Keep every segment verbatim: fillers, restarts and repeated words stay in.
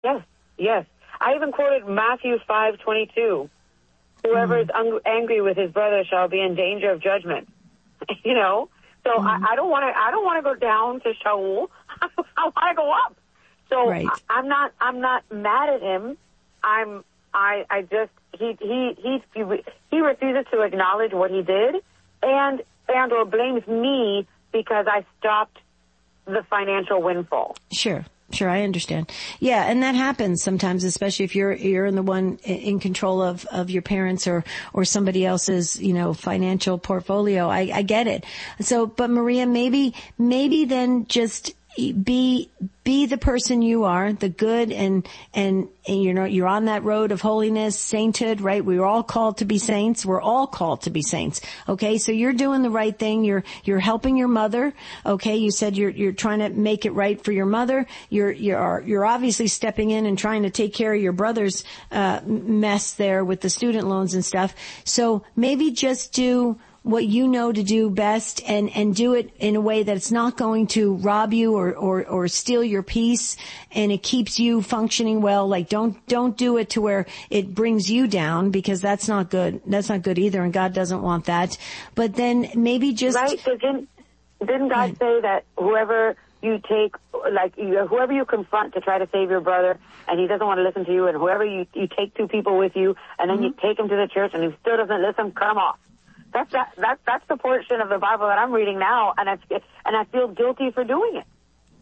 Yes, yes. I even quoted Matthew five twenty-two. Whoever mm. is un- angry with his brother shall be in danger of judgment. You know? So mm. I, I don't want to, I don't want to go down to Shaul. I want to go up. So right. I, I'm not, I'm not mad at him. I'm, I, I just, he, he, he, he, he refuses to acknowledge what he did and, and or blames me because I stopped the financial windfall. Sure. Sure, I understand. Yeah, and that happens sometimes, especially if you're you're in the one in control of of your parents or or somebody else's, you know, financial portfolio. I I get it. So, but Maria, maybe maybe then just be be the person you are, the good, and and, and you know you're on that road of holiness, sainthood, right? We're all called to be saints. We're all called to be saints. Okay, so you're doing the right thing. You're you're helping your mother. Okay, you said you're you're trying to make it right for your mother. You're you're you're obviously stepping in and trying to take care of your brother's uh mess there with the student loans and stuff. So maybe just do what you know to do best and, and do it in a way that it's not going to rob you or, or, or steal your peace and it keeps you functioning well. Like don't, don't do it to where it brings you down because that's not good. That's not good either and God doesn't want that. But then maybe just... Right, so didn't, didn't God right. say that whoever you take, like you, whoever you confront to try to save your brother and he doesn't want to listen to you and whoever you, you take two people with you and then mm-hmm. you take him to the church and he still doesn't listen, cut him off. That's that, that that's the portion of the Bible that I'm reading now, and I and I feel guilty for doing it.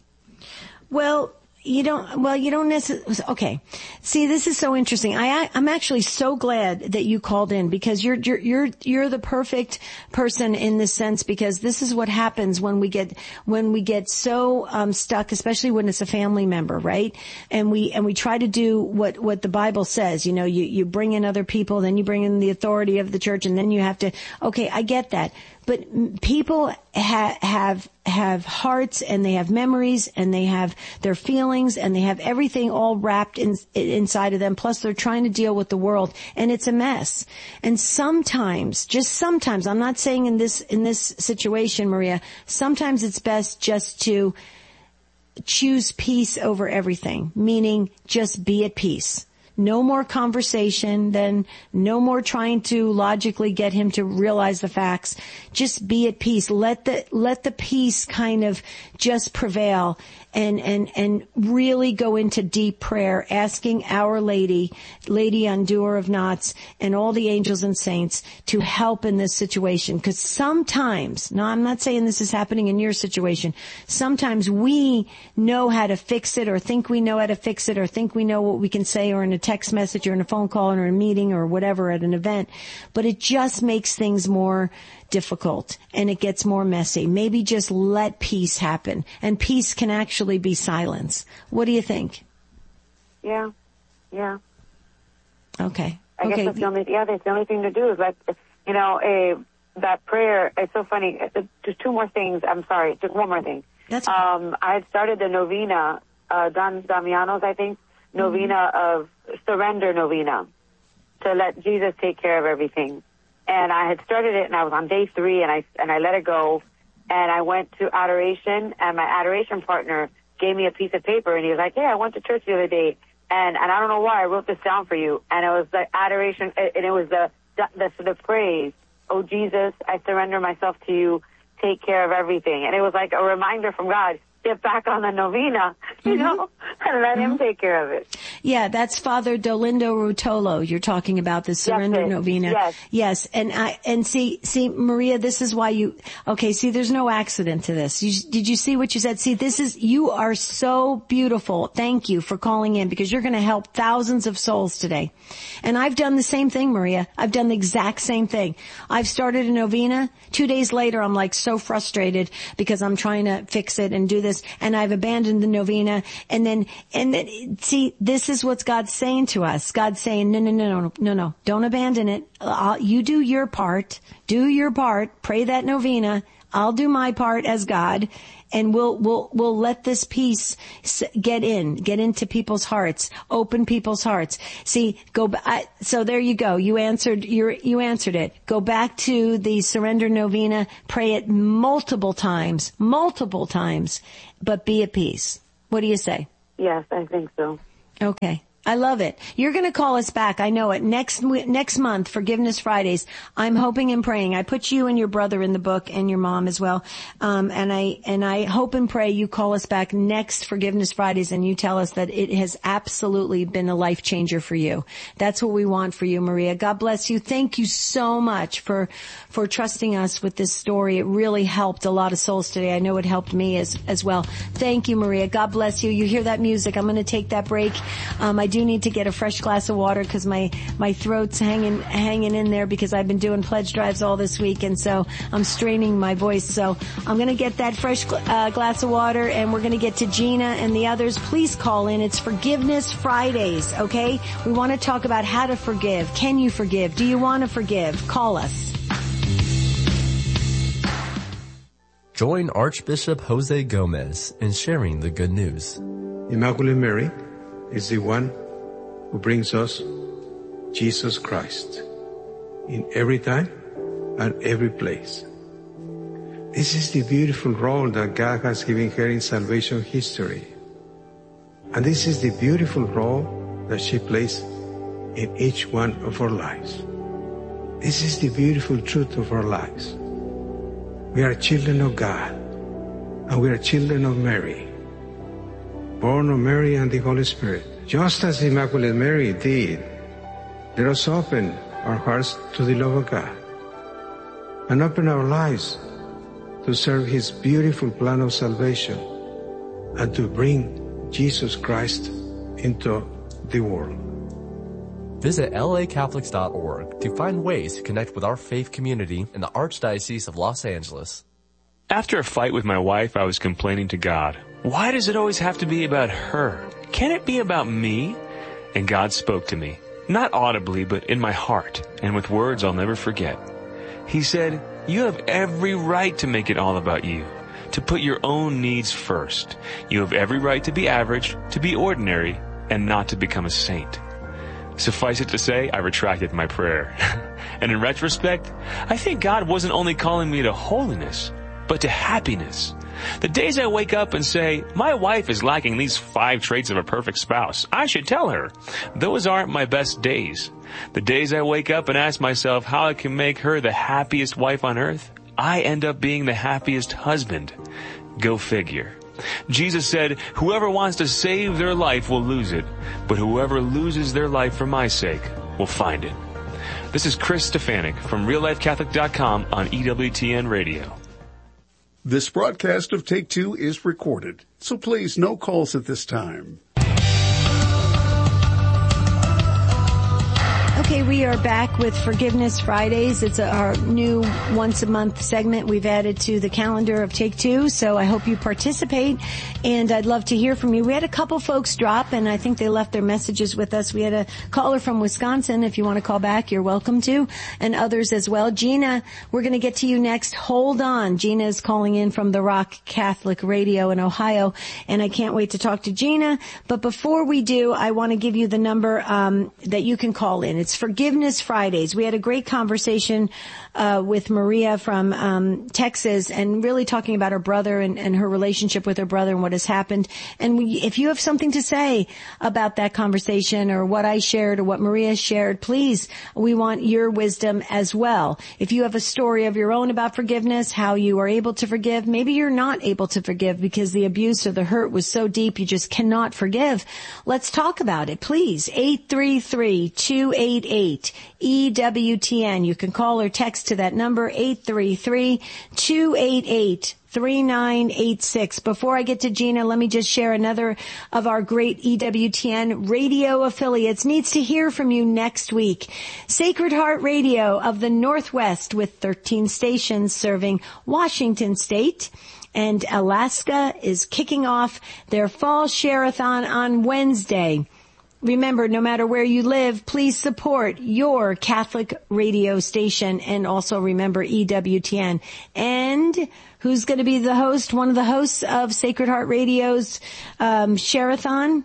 Well, you don't. Well, you don't necessarily. Okay. See, this is so interesting. I I'm actually so glad that you called in because you're you're you're you're the perfect person in this sense because this is what happens when we get when we get so um stuck, especially when it's a family member, right? And we and we try to do what what the Bible says. You know, you you bring in other people, then you bring in the authority of the church, and then you have to. Okay, I get that. But people ha- have have hearts and they have memories and they have their feelings and they have everything all wrapped in, inside of them. Plus, they're trying to deal with the world, and it's a mess. And sometimes, just sometimes, I'm not saying in this in this situation, Maria. Sometimes it's best just to choose peace over everything, meaning just be at peace. No more conversation, then no more trying to logically get him to realize the facts. Just be at peace. Let the, let the peace kind of just prevail and, and, and really go into deep prayer, asking Our Lady, Lady Undoer of Knots, and all the angels and saints to help in this situation. Because sometimes, no, I'm not saying this is happening in your situation, sometimes we know how to fix it or think we know how to fix it or think we know what we can say or in a text message or in a phone call or in a meeting or whatever at an event. But it just makes things more difficult and it gets more messy. Maybe just let peace happen. And peace can actually be silence. What do you think? Yeah. Yeah. Okay. I okay. guess that's the only, yeah, that's the only thing to do is like, you know, a, that prayer, it's so funny. Just two more things. I'm sorry. Just one more thing. That's um, I had started the novena, uh, Don Damiano's, I think, novena mm-hmm. of surrender novena to let Jesus take care of everything. And I had started it, and I was on day three, and I and I let it go, and I went to adoration, and my adoration partner gave me a piece of paper, and he was like, "Hey, I went to church the other day, and and I don't know why I wrote this down for you." And it was the adoration, and it was the the the, the praise. Oh Jesus, I surrender myself to you. Take care of everything. And it was like a reminder from God. Get back on the novena, you mm-hmm. know, and let mm-hmm. him take care of it. Yeah, that's Father Dolindo Rutolo. You're talking about the surrender yes, novena. Yes. Yes. And I, and see, see, Maria, this is why you, okay, see, there's no accident to this. You, did you see what you said? See, this is, you are so beautiful. Thank you for calling in because you're going to help thousands of souls today. And I've done the same thing, Maria. I've done the exact same thing. I've started a novena. Two days later, I'm like so frustrated because I'm trying to fix it and do this. And I've abandoned the novena. And then, and then, see, this is what God's saying to us. God's saying, no, no, no, no, no, no, don't abandon it. I'll, you do your part. Do your part. Pray that novena. I'll do my part as God. And we'll, we'll, we'll let this peace get in, get into people's hearts, open people's hearts. See, go back. So there you go. You answered, you you answered it. Go back to the surrender novena, pray it multiple times, multiple times, but be at peace. What do you say? Yes, I think so. Okay. I love it. You're going to call us back. I know it. Next next month, Forgiveness Fridays. I'm hoping and praying. I put you and your brother in the book and your mom as well. Um, and I and I hope and pray you call us back next Forgiveness Fridays and you tell us that it has absolutely been a life changer for you. That's what we want for you, Maria. God bless you. Thank you so much for for trusting us with this story. It really helped a lot of souls today. I know it helped me as as well. Thank you, Maria. God bless you. You hear that music? I'm going to take that break. Um, I do need to get a fresh glass of water because my my throat's hanging hanging in there because I've been doing pledge drives all this week, and so I'm straining my voice. So I'm going to get that fresh uh, glass of water, and we're going to get to Gina and the others. Please call in. It's Forgiveness Fridays, okay? We want to talk about how to forgive. Can you forgive? Do you want to forgive? Call us. Join Archbishop Jose Gomez in sharing the good news. Immaculate Mary is the one who brings us Jesus Christ in every time and every place. This is the beautiful role that God has given her in salvation history. And this is the beautiful role that she plays in each one of our lives. This is the beautiful truth of our lives. We are children of God, and we are children of Mary, born of Mary and the Holy Spirit. Just as Immaculate Mary did, let us open our hearts to the love of God and open our lives to serve His beautiful plan of salvation and to bring Jesus Christ into the world. Visit L A Catholics dot org to find ways to connect with our faith community in the Archdiocese of Los Angeles. After a fight with my wife, I was complaining to God. Why does it always have to be about her? Can it be about me? And God spoke to me, not audibly, but in my heart, and with words I'll never forget. He said, you have every right to make it all about you, to put your own needs first. You have every right to be average, to be ordinary, and not to become a saint. Suffice it to say, I retracted my prayer. And in retrospect, I think God wasn't only calling me to holiness, but to happiness. The days I wake up and say, my wife is lacking these five traits of a perfect spouse, I should tell her. Those aren't my best days. The days I wake up and ask myself how I can make her the happiest wife on earth, I end up being the happiest husband. Go figure. Jesus said, whoever wants to save their life will lose it, but whoever loses their life for my sake will find it. This is Chris Stefanik from Real Life Catholic dot com on E W T N Radio. This broadcast of Take Two is recorded, so please no calls at this time. Okay, we are back with Forgiveness Fridays. It's a, our new once-a-month segment we've added to the calendar of Take Two, so I hope you participate, and I'd love to hear from you. We had a couple folks drop, and I think they left their messages with us. We had a caller from Wisconsin. If you want to call back, you're welcome to, and others as well. Gina, we're going to get to you next. Hold on. Gina is calling in from the Rock Catholic Radio in Ohio, and I can't wait to talk to Gina. But before we do, I want to give you the number um that you can call in. It's Forgiveness Fridays. We had a great conversation uh with Maria from um Texas, and really talking about her brother and, and her relationship with her brother and what has happened. And we, if you have something to say about that conversation or what I shared or what Maria shared, please, we want your wisdom as well. If you have a story of your own about forgiveness, how you are able to forgive, maybe you're not able to forgive because the abuse or the hurt was so deep you just cannot forgive. Let's talk about it, please. eight three three, two eight eight, E W T N. You can call or text to that number, eight three three, two eight eight, three nine eight six. Before I get to Gina, let me just share another of our great E W T N radio affiliates needs to hear from you next week. Sacred Heart Radio of the Northwest, with thirteen stations serving Washington State. And Alaska is kicking off their fall share-a-thon on Wednesday. Remember, no matter where you live, please support your Catholic radio station, and also remember E W T N. And who's going to be the host, one of the hosts of Sacred Heart Radio's um, share-a-thon?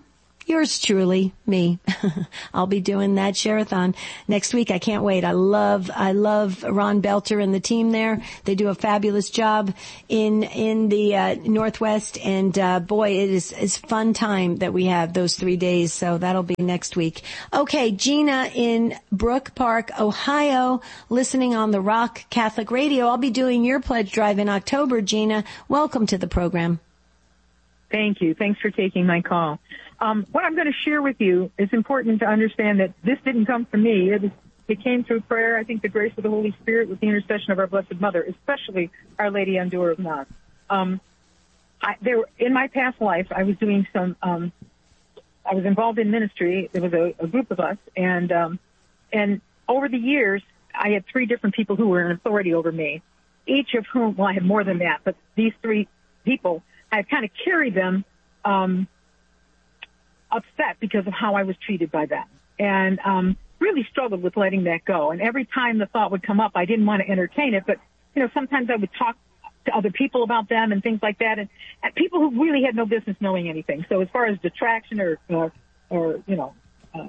Yours truly, me. I'll be doing that share-a-thon next week. I can't wait. I love, I love Ron Belter and the team there. They do a fabulous job in, in the, uh, Northwest. And, uh, boy, it is, it's fun time that we have those three days. So that'll be next week. Okay. Gina in Brook Park, Ohio, listening on the Rock Catholic Radio. I'll be doing your pledge drive in October. Gina, welcome to the program. Thank you. Thanks for taking my call. Um, what I'm going to share with you is important to understand that this didn't come from me. It, it came through prayer. I think the grace of the Holy Spirit with the intercession of our Blessed Mother, especially Our Lady on Door of Knox. Um, I, there, in my past life, I was doing some, um, I was involved in ministry. There was a, a group of us, and um, and over the years, I had three different people who were in authority over me, each of whom, well, I had more than that, but these three people, I kind of carried them um upset because of how I was treated by them, and um, really struggled with letting that go. And every time the thought would come up, I didn't want to entertain it, but, you know, sometimes I would talk to other people about them and things like that, and, and people who really had no business knowing anything. So as far as detraction or, or, or you know, uh,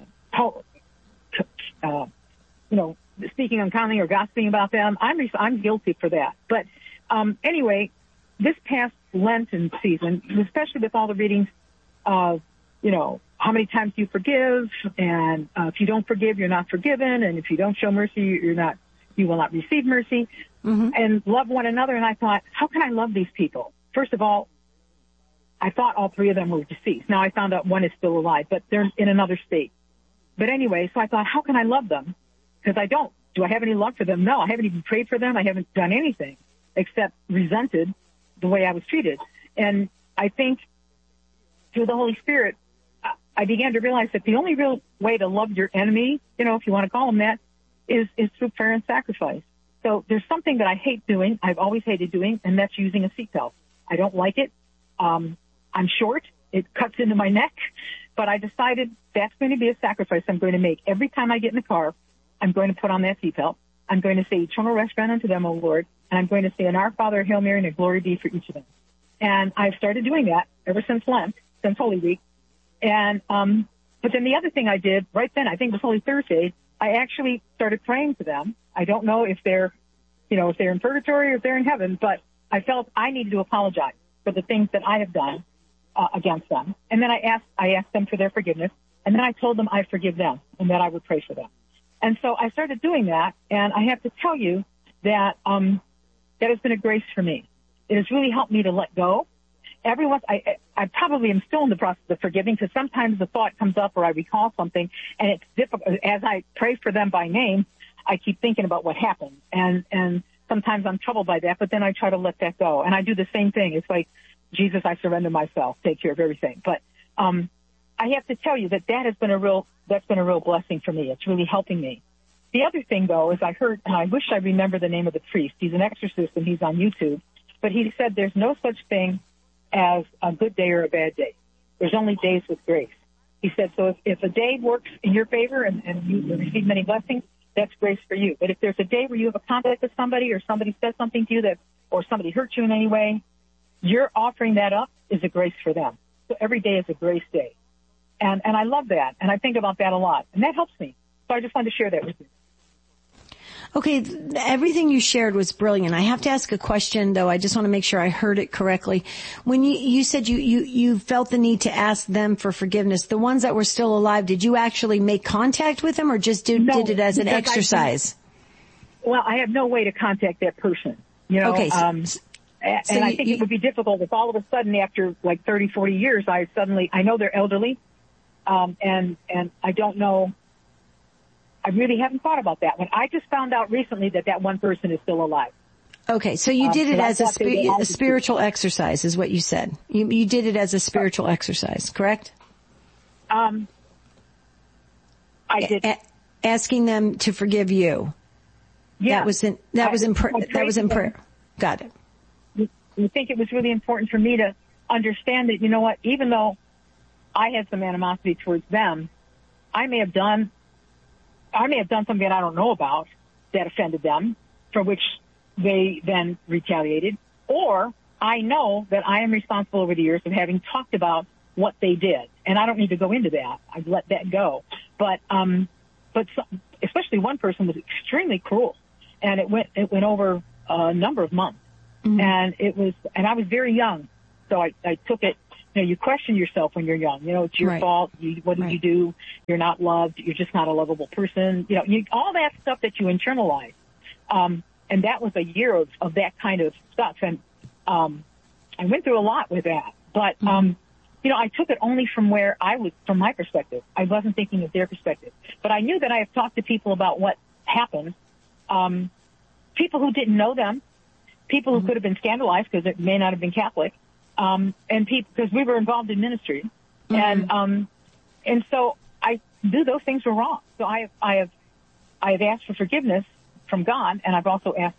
uh, you know, speaking unkindly or gossiping about them, I'm, I'm guilty for that. But um, anyway, this past Lenten season, especially with all the readings of, you know, how many times do you forgive? And uh, if you don't forgive, you're not forgiven. And if you don't show mercy, you're not, you will not receive mercy. Mm-hmm. And love one another. And I thought, how can I love these people? First of all, I thought all three of them were deceased. Now I found out one is still alive, but they're in another state. But anyway, so I thought, how can I love them? Because I don't. Do I have any love for them? No, I haven't even prayed for them. I haven't done anything except resented the way I was treated. And I think through the Holy Spirit, I began to realize that the only real way to love your enemy, you know, if you want to call them that, is, is through prayer and sacrifice. So there's something that I hate doing, I've always hated doing, and that's using a seatbelt. I don't like it. Um, I'm short. It cuts into my neck. But I decided that's going to be a sacrifice I'm going to make. Every time I get in the car, I'm going to put on that seatbelt. I'm going to say, eternal rest grant unto them, O Lord. And I'm going to say, an Our Father, Hail Mary, and a glory be for each of them. And I've started doing that ever since Lent, since Holy Week. And, um, but then the other thing I did right then, I think it was Holy Thursday, I actually started praying for them. I don't know if they're, you know, if they're in purgatory or if they're in heaven, but I felt I needed to apologize for the things that I have done uh, against them. And then I asked, I asked them for their forgiveness. And then I told them I forgive them and that I would pray for them. And so I started doing that. And I have to tell you that, um, that has been a grace for me. It has really helped me to let go. Every once, I, I probably am still in the process of forgiving, because sometimes the thought comes up or I recall something, and it's difficult. As I pray for them by name, I keep thinking about what happened, and and sometimes I'm troubled by that. But then I try to let that go, and I do the same thing. It's like, Jesus, I surrender myself, take care of everything. But um, I have to tell you that that has been a real that's been a real blessing for me. It's really helping me. The other thing, though, is I heard, and I wish I remember the name of the priest. He's an exorcist, and he's on YouTube. But he said there's no such thing as a good day or a bad day. There's only days with grace. He said, so if, if a day works in your favor and, and you receive many blessings, that's grace for you. But if there's a day where you have a conflict with somebody, or somebody says something to you that, or somebody hurts you in any way, you're offering that up is a grace for them. So every day is a grace day. And, and I love that. And I think about that a lot. And that helps me. So I just wanted to share that with you. Okay, everything you shared was brilliant. I have to ask a question, though. I just want to make sure I heard it correctly. When you, you said you, you, you felt the need to ask them for forgiveness, the ones that were still alive, did you actually make contact with them, or just did, no, did it as an exercise? I, well, I have no way to contact that person, you know. Okay. So, um, so and you, I think you, it would be difficult if all of a sudden after like thirty, forty years, I suddenly, I know they're elderly, um, and, and I don't know. I really haven't thought about that one. I just found out recently that that one person is still alive. Okay, so you um, did it as a, spe- a spiritual exercise, is what you said. You, you did it as a spiritual exercise, correct? Um, I did. A- asking them to forgive you. Yeah, that was in that I, was in pr- that was in prayer. Them. Got it. I think it was really important for me to understand that, you know what, even though I had some animosity towards them, I may have done. I may have done something that I don't know about that offended them, for which they then retaliated. Or I know that I am responsible over the years of having talked about what they did. And I don't need to go into that. I've let that go. But, um, but some, especially one person was extremely cruel, and it went, it went over a number of months. Mm-hmm. And it was, and I was very young. So I, I took it, you know, you question yourself when you're young. You know, it's your right. fault. You, what did right. you do? You're not loved. You're just not a lovable person. You know, you, all that stuff that you internalize. Um, and that was a year of, of that kind of stuff. And, um, I went through a lot with that. But, mm-hmm. um, you know, I took it only from where I was, from my perspective. I wasn't thinking of their perspective. But I knew that I have talked to people about what happened. Um, people who didn't know them, people who mm-hmm. could have been scandalized because it may not have been Catholic, um, and people, because we were involved in ministry. Mm-hmm. And, um, and so I knew those things were wrong. So I have, I have, I have asked for forgiveness from God, and I've also asked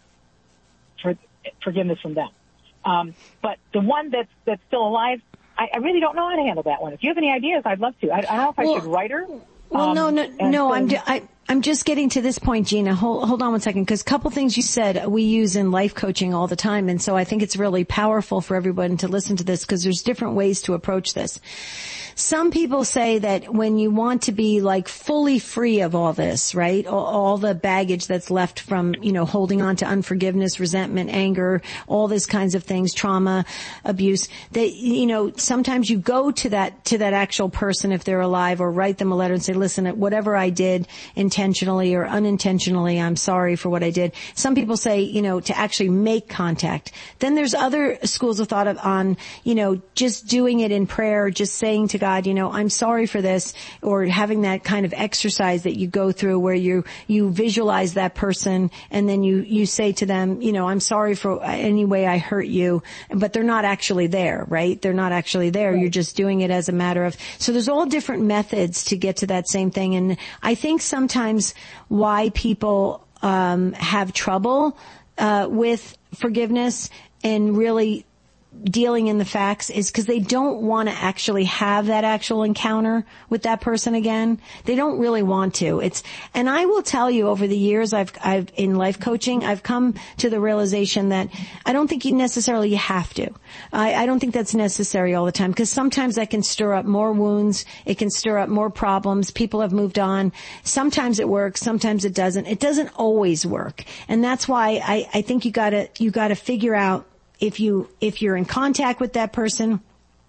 for forgiveness from them. Um, but the one that's, that's still alive, I, I really don't know how to handle that one. If you have any ideas, I'd love to. I, I don't know if well, I should write her. Well, um, no, no, no, so, I'm, I, I'm just getting to this point, Gina. Hold, hold on one second, because a couple things you said we use in life coaching all the time, and so I think it's really powerful for everyone to listen to this, because there's different ways to approach this. Some people say that when you want to be like fully free of all this, right, all, all the baggage that's left from, you know, holding on to unforgiveness, resentment, anger, all these kinds of things, trauma, abuse, that, you know, sometimes you go to that, to that actual person if they're alive, or write them a letter and say, listen, whatever I did intentionally or unintentionally, I'm sorry for what I did. Some people say, you know, to actually make contact. Then there's other schools of thought of, on, you know, just doing it in prayer, just saying to God, God, you know, I'm sorry for this, or having that kind of exercise that you go through where you, you visualize that person, and then you, you say to them, you know, I'm sorry for any way I hurt you, but they're not actually there, right? They're not actually there. Right. You're just doing it as a matter of, so there's all different methods to get to that same thing. And I think sometimes why people, um, have trouble, uh, with forgiveness and really dealing in the facts is because they don't want to actually have that actual encounter with that person again. They don't really want to. It's, and I will tell you, over the years I've, I've, in life coaching, I've come to the realization that I don't think you necessarily you have to. I, I don't think that's necessary all the time, because sometimes that can stir up more wounds. It can stir up more problems. People have moved on. Sometimes it works. Sometimes it doesn't. It doesn't always work. And that's why I, I think you gotta, you gotta figure out If you, if you're in contact with that person,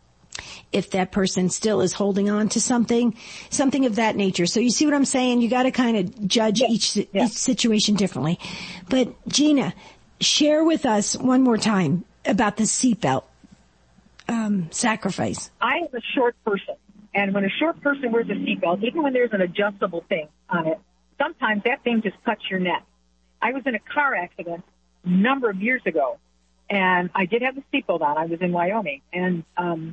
if that person still is holding on to something, something of that nature. So you see what I'm saying? You got to kind of judge yeah. each, yeah. each situation differently. But Gina, share with us one more time about the seatbelt um, sacrifice. I am a short person, and when a short person wears a seatbelt, even when there's an adjustable thing on it, sometimes that thing just cuts your neck. I was in a car accident a number of years ago. And I did have the seatbelt on. I was in Wyoming, and um,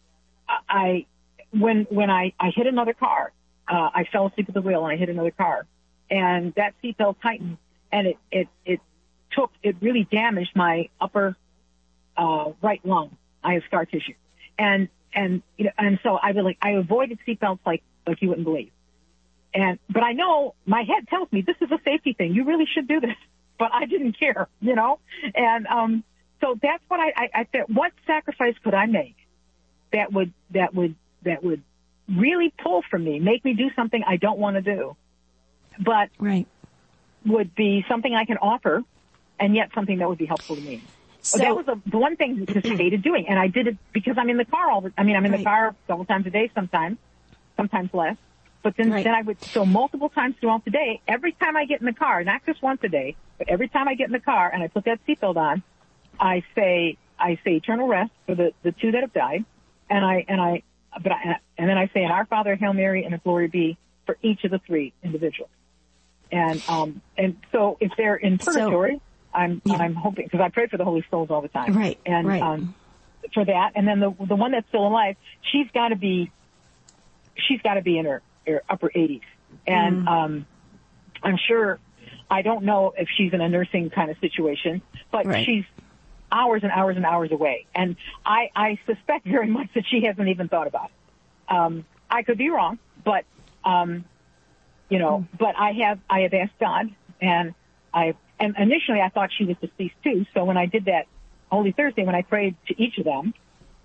I, when when I, I hit another car, uh, I fell asleep at the wheel and I hit another car, and that seatbelt tightened, and it it it took it really damaged my upper uh, right lung. I have scar tissue, and and you know, and so I really I avoided seatbelts like like you wouldn't believe, and but I know my head tells me this is a safety thing. You really should do this, but I didn't care, you know, and um. So that's what I, I, I said. What sacrifice could I make that would that would that would really pull from me, make me do something I don't want to do, but right. would be something I can offer, and yet something that would be helpful to me. So that was a, the one thing I just hated doing, and I did it because I'm in the car all the. I mean, I'm in right. the car several times a day, sometimes, sometimes less. But then, right. then I would so multiple times throughout the day. Every time I get in the car, not just once a day, but every time I get in the car and I put that seatbelt on, I say, I say eternal rest for the, the two that have died. And I, and I, but I, and then I say an Our Father, Hail Mary, and a Glory Be for each of the three individuals. And, um, and so if they're in purgatory, so, I'm, yeah. I'm hoping, because I pray for the Holy Souls all the time. Right. And, right. um, for that. And then the, the one that's still alive, she's got to be, she's got to be in her, her upper eighties. And, mm. um, I'm sure, I don't know if she's in a nursing kind of situation, but right. she's hours and hours and hours away. And I, I suspect very much that she hasn't even thought about it. Um, I could be wrong, but, um, you know, but I have, I have asked God, and I, and initially I thought she was deceased too. So when I did that Holy Thursday, when I prayed to each of them,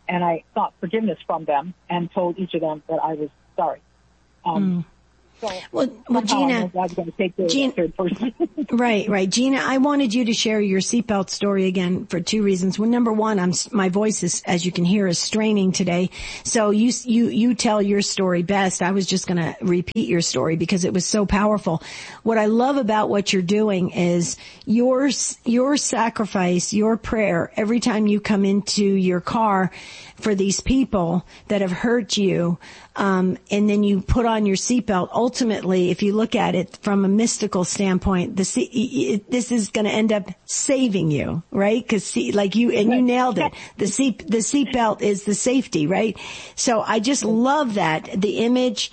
and I sought forgiveness from them and told each of them that I was sorry. Um, mm. So well, well, Gina, God's going to take the Gina, third person. right, right, Gina. I wanted you to share your seatbelt story again for two reasons. Well, number one, I'm my voice is, as you can hear, is straining today. So you you you tell your story best. I was just going to repeat your story because it was so powerful. What I love about what you're doing is your your sacrifice, your prayer every time you come into your car for these people that have hurt you. Um, and then you put on your seatbelt. Ultimately, if you look at it from a mystical standpoint, the seat, this is going to end up saving you, right? Because like you, and you nailed it. The seat, the seatbelt is the safety, right? So I just love that, the image,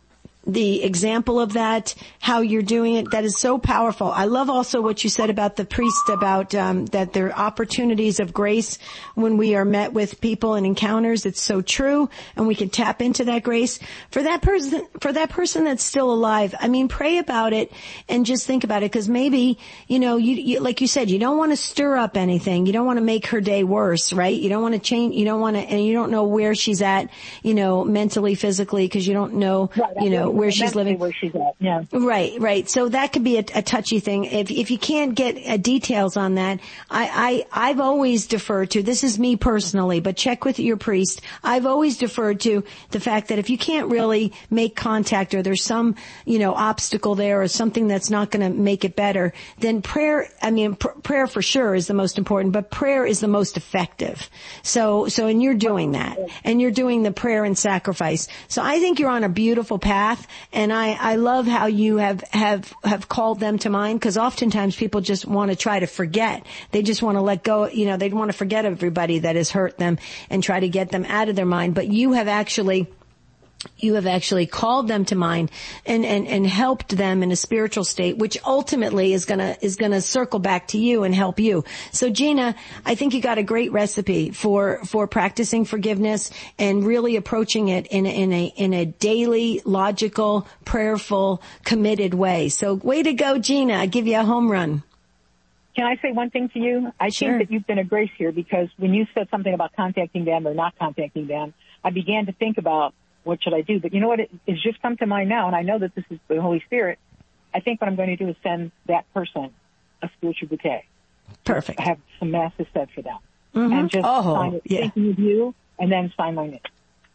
the example of that, how you're doing it. That is so powerful. I love also what you said about the priest, about um, that there are opportunities of grace when we are met with people and encounters. It's so true, and we can tap into that grace. For that person, for that person that's still alive, I mean, pray about it and just think about it, because maybe, you know, you, you like you said, you don't want to stir up anything. You don't want to make her day worse, right? You don't want to change. You don't want to, and you don't know where she's at, you know, mentally, physically, because you don't know, right, you know, where she's living. Where she's at, yeah. Right, right. So that could be a, a touchy thing. If if you can't get uh, details on that, I, I I've always deferred to, this is me personally, but check with your priest. I've always deferred to the fact that if you can't really make contact, or there's some, you know, obstacle there, or something that's not going to make it better, then prayer. I mean, pr- prayer for sure is the most important, but prayer is the most effective. So so and you're doing that, and you're doing the prayer and sacrifice. So I think you're on a beautiful path. And I, I love how you have, have, have called them to mind, because oftentimes people just want to try to forget. They just want to let go, you know, they want to forget everybody that has hurt them and try to get them out of their mind. But you have actually, you have actually called them to mind and, and, and helped them in a spiritual state, which ultimately is gonna, is gonna circle back to you and help you. So Gina, I think you got a great recipe for, for practicing forgiveness and really approaching it in a, in a, in a daily, logical, prayerful, committed way. So way to go, Gina. I give you a home run. Can I say one thing to you? I Sure. think that you've been a grace here, because when you said something about contacting them or not contacting them, I began to think about, what should I do? But you know what? It, it's just come to mind now, and I know that this is the Holy Spirit. I think what I'm going to do is send that person a spiritual bouquet. Perfect. I have some masses said for them. Mm-hmm. And just oh, sign it, yeah. thinking of you, and then sign my name.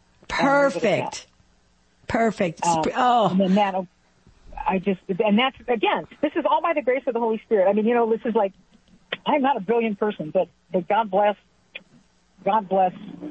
Perfect. Perfect. Um, oh. And then that'll, I just, and that's, again, this is all by the grace of the Holy Spirit. I mean, you know, this is like, I'm not a brilliant person, but, but God bless, God bless,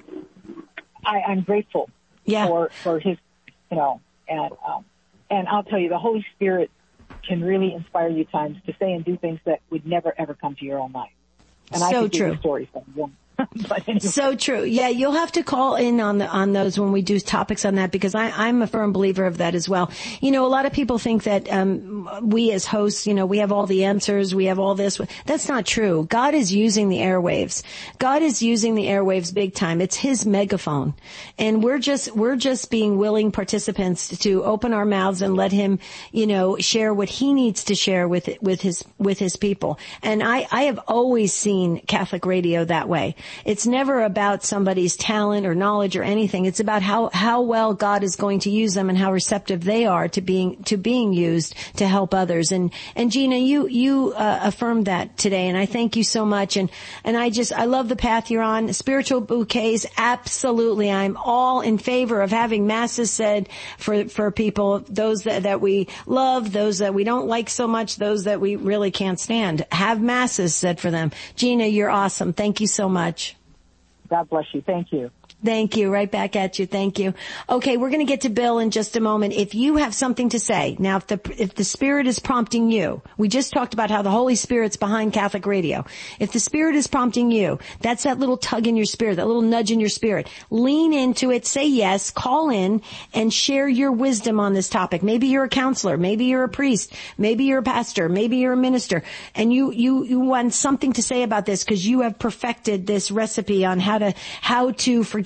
I, I'm grateful. Yeah. For, for his, you know, and, um, and I'll tell you, the Holy Spirit can really inspire you times to say and do things that would never, ever come to your own life. And so I could true. give you stories from one. But anyway. So true. Yeah, you'll have to call in on the, on those when we do topics on that, because I, I'm a firm believer of that as well. You know, a lot of people think that, um, we as hosts, you know, we have all the answers, we have all this. That's not true. God is using the airwaves. God is using the airwaves big time. It's his megaphone. And we're just, we're just being willing participants to open our mouths and let him, you know, share what he needs to share with, with his, with his people. And I, I have always seen Catholic radio that way. It's never about somebody's talent or knowledge or anything. It's about how, how well God is going to use them and how receptive they are to being, to being used to help others. And, and Gina, you, you, uh, affirmed that today. And I thank you so much. And, and I just, I love the path you're on. Spiritual bouquets. Absolutely. I'm all in favor of having masses said for, for people, those that, that we love, those that we don't like so much, those that we really can't stand. Have masses said for them. Gina, you're awesome. Thank you so much. God bless you. Thank you. Thank you. Right back at you. Thank you. Okay, we're going to get to Bill in just a moment. If you have something to say, now if the if the Spirit is prompting you, we just talked about how the Holy Spirit's behind Catholic Radio. If the Spirit is prompting you, that's that little tug in your spirit, that little nudge in your spirit. Lean into it, say yes, call in, and share your wisdom on this topic. Maybe you're a counselor, maybe you're a priest, maybe you're a pastor, maybe you're a minister, and you you you want something to say about this because you have perfected this recipe on how to how to forgive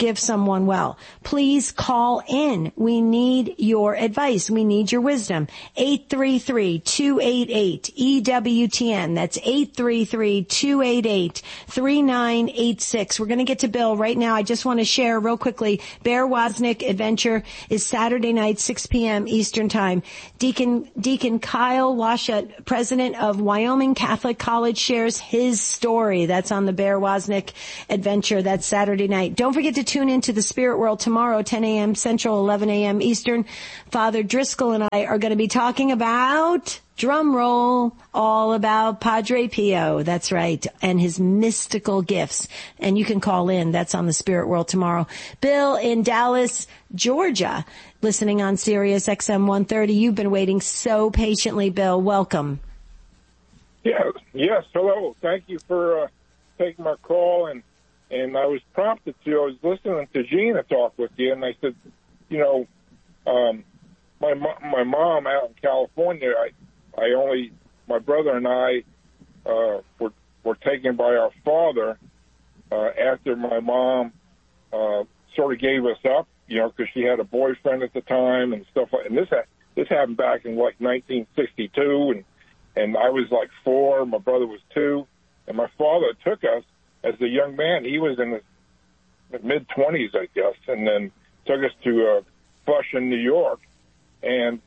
forgive someone well. Please call in. We need your advice. We need your wisdom. eight three three, two eight eight, E W T N. That's eight three three, two eight eight, three nine eight six. We're going to get to Bill right now. I just want to share real quickly. Bear Wozniak Adventure is Saturday night, six p.m. Eastern Time. Deacon, Deacon Kyle Washut, president of Wyoming Catholic College, shares his story. That's on the Bear Wozniak Adventure. That's Saturday night. Don't forget to tune into the Spirit World tomorrow, ten a.m. Central, eleven a.m. Eastern. Father Driscoll and I are going to be talking about, drum roll, all about Padre Pio. That's right. And his mystical gifts. And you can call in. That's on the Spirit World tomorrow. Bill in Dallas, Georgia, listening on Sirius X M one thirty. You've been waiting so patiently, Bill. Welcome. Yeah, yes, hello. Thank you for uh, taking my call. And, and I was prompted to, I was listening to Gina talk with you, and I said, you know, um, my my mom out in California, I, I only, my brother and I uh, were, were taken by our father uh, after my mom uh, sort of gave us up, you know, because she had a boyfriend at the time and stuff like. And this ha- this happened back in like nineteen sixty-two, and and I was like four, my brother was two, and my father took us as a young man. He was in his mid twenties, I guess, and then took us to uh, Flushing, New York, and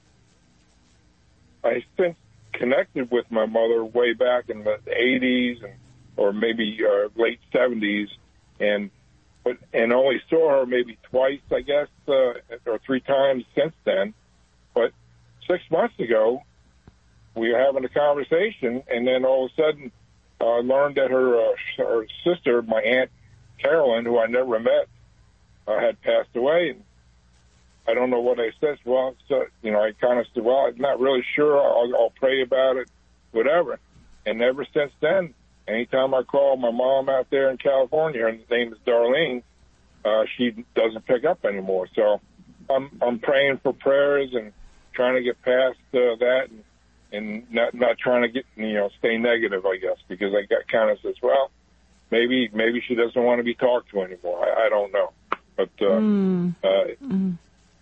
I since connected with my mother way back in the eighties and or maybe uh, late seventies, and but and only saw her maybe twice, I guess, uh, or three times since then. But six months ago, we were having a conversation, and then all of a sudden, I uh, learned that her uh, her sister, my Aunt Carolyn, who I never met, uh, had passed away. And I don't know what I said. Well, so, you know, I kind of said, well, I'm not really sure. I'll, I'll pray about it, whatever. And ever since then, anytime I call my mom out there in California, her name is Darlene, uh, she doesn't pick up anymore. So I'm I'm praying for prayers and trying to get past uh, that and, and not not trying to get, you know, stay negative, I guess, because I got kind of says, well, maybe maybe she doesn't want to be talked to anymore. I, I don't know. But uh, mm. uh, mm.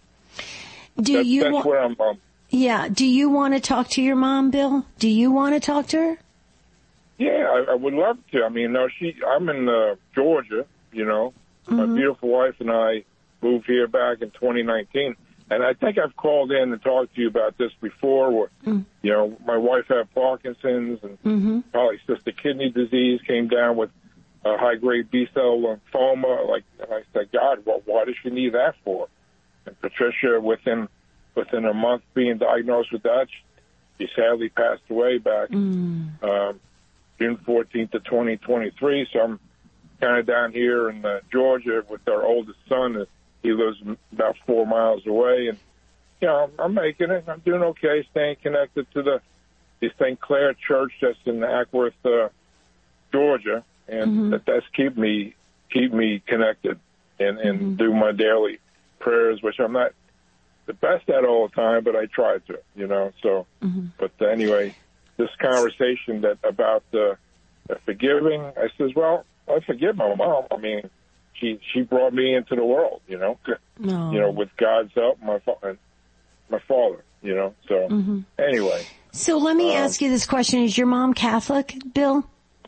Do that, you that's wa- where I'm um, Yeah. Do you want to talk to your mom, Bill? Do you want to talk to her? Yeah, I, I would love to. I mean, no, she. I'm in uh, Georgia. You know, mm-hmm. My beautiful wife and I moved here back in twenty nineteen, and I think I've called in and talked to you about this before. Where, mm. you know, my wife had Parkinson's and mm-hmm. polycystic kidney disease, came down with uh, high-grade B-cell lymphoma. Like, and I said, God, well, why does she need that for? And Patricia, within within a month being diagnosed with that, she, she sadly passed away back. Mm. Um, June fourteenth of twenty twenty-three, so I'm kind of down here in uh, Georgia with our oldest son. He lives about four miles away, and, you know, I'm making it. I'm doing okay, staying connected to the, the Saint Clair Church that's in Ackworth, uh, Georgia, and mm-hmm. that, that's keep me keep me connected and, and mm-hmm. do my daily prayers, which I'm not the best at all the time, but I try to, you know, so, mm-hmm. but uh, anyway, this conversation that about uh, forgiving, I says, well, I forgive my mom. I mean, she she brought me into the world, you know, no. you know, with God's help, my fa- my father, you know. So mm-hmm. anyway. So let me um, ask you this question: is your mom Catholic, Bill?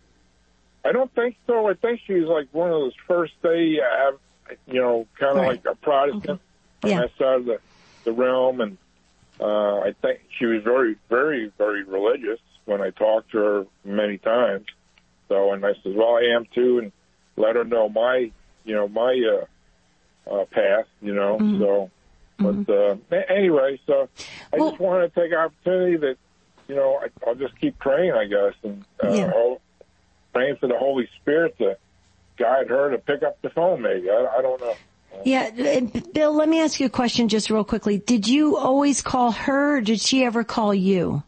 I don't think so. I think she's like one of those first day, uh, you know, kind of right. like a Protestant okay. on yeah. that side of the the realm, and. Uh, I think she was very, very, very religious when I talked to her many times. So, and I said, well, I am too, and let her know my, you know, my uh, uh, path, you know. Mm-hmm. So, but mm-hmm. uh, anyway, so I well, just wanted to take an opportunity that, you know, I, I'll just keep praying, I guess, and uh, yeah. praying for the Holy Spirit to guide her to pick up the phone, maybe. I, I don't know. Yeah, Bill, let me ask you a question just real quickly. Did you always call her, or did she ever call you?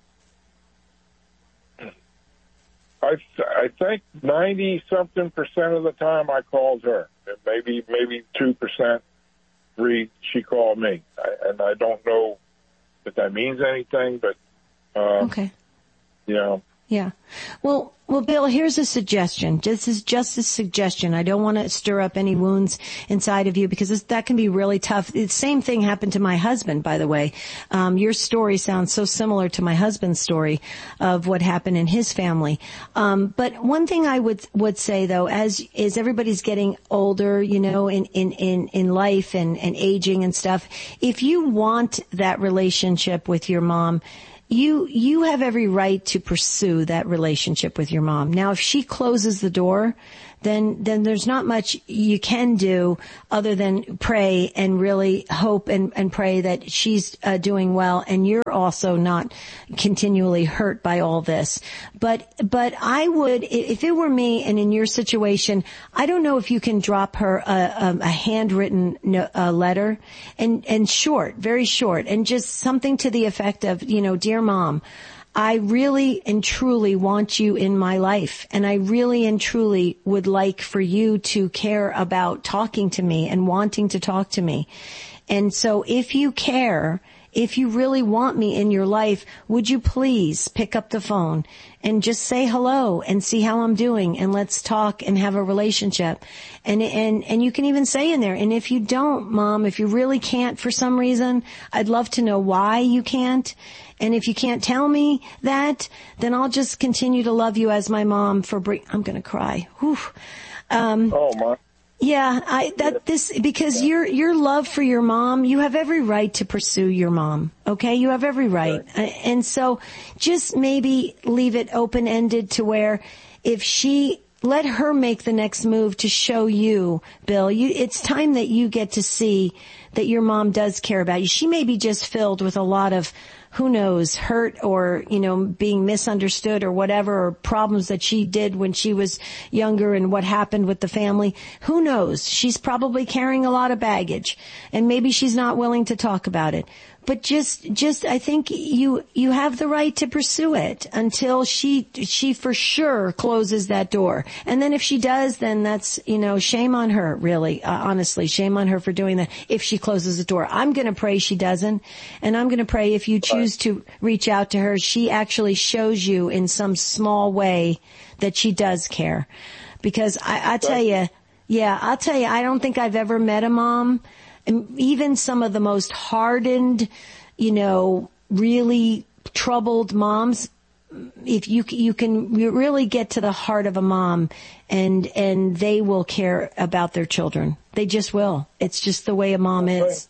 I I think ninety-something percent of the time I called her. Maybe maybe two percent, three, she called me. I, and I don't know if that means anything, but, uh, okay. you know, Yeah. Well, well, Bill, here's a suggestion. This is just a suggestion. I don't want to stir up any wounds inside of you because this, that can be really tough. The same thing happened to my husband, by the way. Um, your story sounds so similar to my husband's story of what happened in his family. Um, but one thing I would, would say though, as, is everybody's getting older, you know, in, in, in, in life and, and aging and stuff. If you want that relationship with your mom, You, you have every right to pursue that relationship with your mom. Now, if she closes the door, then, then there's not much you can do other than pray and really hope and, and pray that she's uh, doing well and you're also not continually hurt by all this. But, but I would, if it were me and in your situation, I don't know if you can drop her a, a, a handwritten no, a letter and, and short, very short, and just something to the effect of, you know, dear Mom, I really and truly want you in my life, and I really and truly would like for you to care about talking to me and wanting to talk to me. And so if you care, if you really want me in your life, would you please pick up the phone and just say hello and see how I'm doing, and let's talk and have a relationship. And, and, and you can even say in there, and if you don't, Mom, if you really can't for some reason, I'd love to know why you can't. And if you can't tell me that, then I'll just continue to love you as my mom for bring, I'm going to cry. Whew. Um, oh, my. Yeah, I, that, this, because yeah. your, your love for your mom, you have every right to pursue your mom. Okay? You have every right. right. And so just maybe leave it open-ended to where if she, let her make the next move to show you, Bill, you, it's time that you get to see that your mom does care about you. She may be just filled with a lot of, who knows, hurt or, you know, being misunderstood or whatever, or problems that she did when she was younger and what happened with the family. Who knows? She's probably carrying a lot of baggage, and maybe she's not willing to talk about it. But just, just, I think you, you have the right to pursue it until she, she for sure closes that door. And then if she does, then that's, you know, shame on her, really, uh, honestly, shame on her for doing that if she closes the door. I'm gonna pray she doesn't. And I'm gonna pray if you choose to reach out to her, she actually shows you in some small way that she does care. Because I, I tell you, yeah, I'll tell you, I don't think I've ever met a mom, and even some of the most hardened, you know, really troubled moms, if you you can really get to the heart of a mom, and and they will care about their children. They just will. It's just the way a mom is.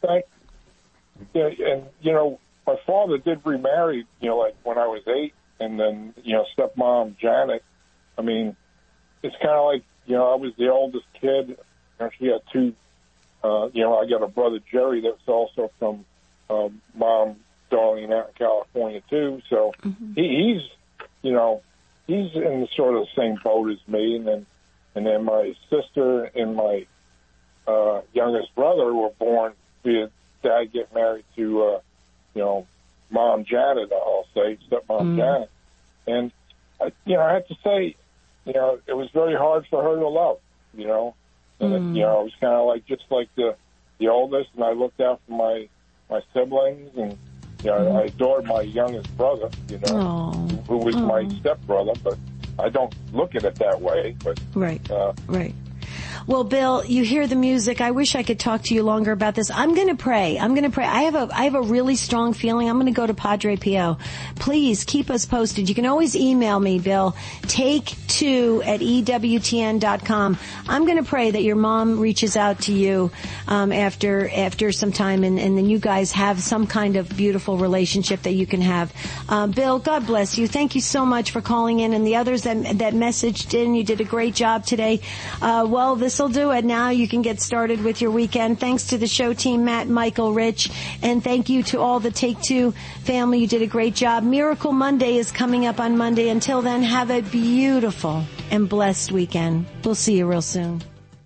Yeah, and you know, my father did remarry, you know, like when I was eight, and then, you know, stepmom Janet. I mean, it's kind of like, you know, I was the oldest kid. You know, she had two. Uh, you know, I got a brother, Jerry, that's also from um, Mom Darlene out in California, too. So mm-hmm. he, he's, you know, he's in sort of the same boat as me. And then and then my sister and my uh, youngest brother were born via dad get married to, uh, you know, Mom Janet, I'll say, stepmom mm-hmm. Janet. And, I, you know, I have to say, you know, it was very hard for her to love, you know. And, mm. it, you know, it was kind of like just like the the oldest, and I looked out for my, my siblings, and, you know, mm. I adored my youngest brother, you know, who, who was Aww. my stepbrother, but I don't look at it that way. But Right, uh, right. Well, Bill, you hear the music. I wish I could talk to you longer about this. I'm going to pray. I'm going to pray. I have a, I have a really strong feeling. I'm going to go to Padre Pio. Please keep us posted. You can always email me, Bill. Take two at E W T N dot com. I'm going to pray that your mom reaches out to you, um, after, after some time, and, and then you guys have some kind of beautiful relationship that you can have. Um, Bill, God bless you. Thank you so much for calling in, and the others that, that messaged in. You did a great job today. Uh, well, this will do it. Now you can get started with your weekend. Thanks to the show team, Matt, Michael, Rich, and thank you to all the Take Two family. You did a great job. Miracle Monday is coming up on Monday. Until then, have a beautiful and blessed weekend. We'll see you real soon.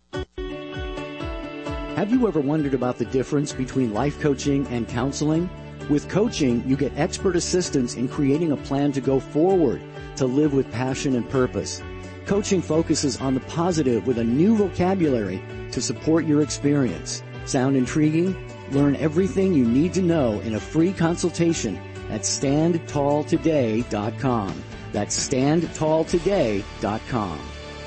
Have you ever wondered about the difference between life coaching and counseling? With coaching, you get expert assistance in creating a plan to go forward, to live with passion and purpose. Coaching focuses on the positive with a new vocabulary to support your experience. Sound intriguing? Learn everything you need to know in a free consultation at stand tall today dot com. That's stand tall today dot com.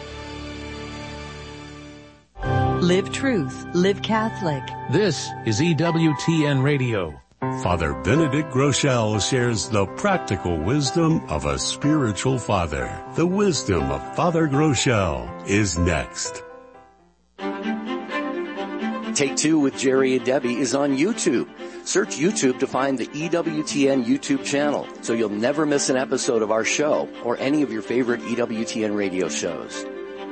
Live Truth, Live Catholic. This is E W T N Radio. Father Benedict Groeschel shares the practical wisdom of a spiritual father. The wisdom of Father Groeschel is next. Take Two with Jerry and Debbie is on YouTube. Search YouTube to find the E W T N YouTube channel so you'll never miss an episode of our show or any of your favorite E W T N radio shows.